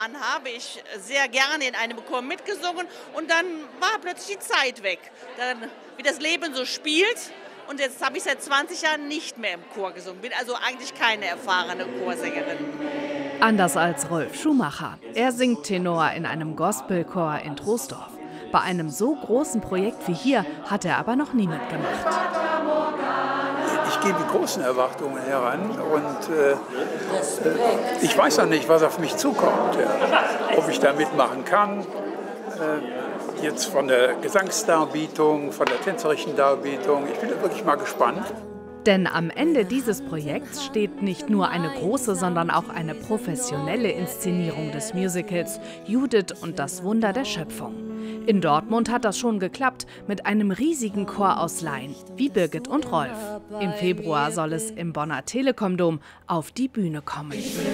Dann habe ich sehr gerne in einem Chor mitgesungen und dann war plötzlich die Zeit weg. Dann, wie das Leben so spielt. Und jetzt habe ich seit 20 Jahren nicht mehr im Chor gesungen. Bin also eigentlich keine erfahrene Chorsängerin. Anders als Rolf Schumacher. Er singt Tenor in einem Gospelchor in Troisdorf. Bei einem so großen Projekt wie hier hat er aber noch nie mitgemacht. Ich gehe mit großen Erwartungen heran und ich weiß noch nicht, was auf mich zukommt. Ja. Ob ich da mitmachen kann, jetzt von der Gesangsdarbietung, von der tänzerischen Darbietung. Ich bin da wirklich mal gespannt. Denn am Ende dieses Projekts steht nicht nur eine große, sondern auch eine professionelle Inszenierung des Musicals Judith und das Wunder der Schöpfung. In Dortmund hat das schon geklappt mit einem riesigen Chor aus Laien, wie Birgit und Rolf. Im Februar soll es im Bonner Telekom-Dom auf die Bühne kommen.